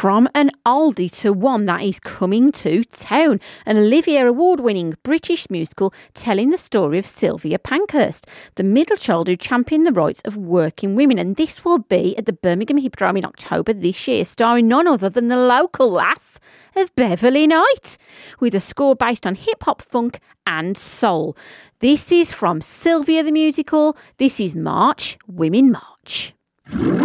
From an oldie to one that is coming to town, an Olivier Award-winning British musical telling the story of Sylvia Pankhurst, the middle child who championed the rights of working women. And this will be at the Birmingham Hippodrome in October this year, starring none other than the local lass of Beverly Knight, with a score based on hip-hop, funk and soul. This is from Sylvia the Musical. This is March, Women March.